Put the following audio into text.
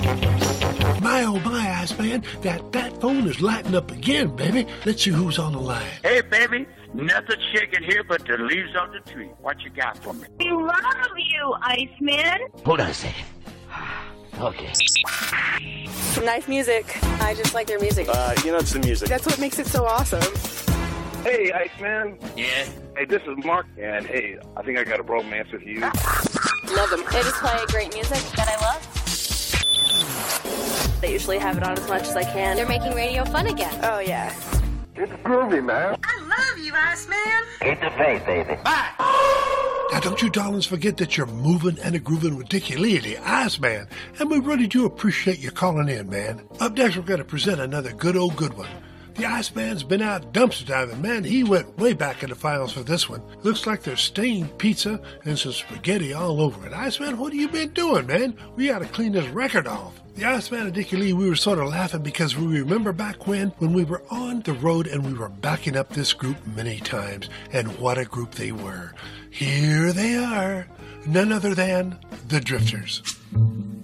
My, oh my, Iceman, that phone is lighting up again, baby. Let's see who's on the line. Hey, baby, nothing shaking here but the leaves on the tree. What you got for me? We love you, Iceman. Hold on a second. Okay. Nice music. I just like their music. It's the music. That's what makes it so awesome. Hey, Iceman. Yeah? Hey, this is Mark, and hey, I think I got a romance with you. Love them. They just play great music that I love. They usually have it on as much as I can. They're making radio fun again. Oh, yeah. It's groovy, man. I love you, Iceman. Keep the faith, baby. Bye! Now, don't you darlings forget that you're moving and a grooving with Dickie Lee, the Iceman. And we really do appreciate you calling in, man. Up next, we're going to present another good one. The Iceman's been out dumpster diving, man. He went way back in the finals for this one. Looks like there's stained pizza and some spaghetti all over it. Iceman, what have you been doing, man? We got to clean this record off. The Iceman and Dickie Lee, we were sort of laughing because we remember back when we were on the road and we were backing up this group many times. And what a group they were. Here they are, none other than the Drifters.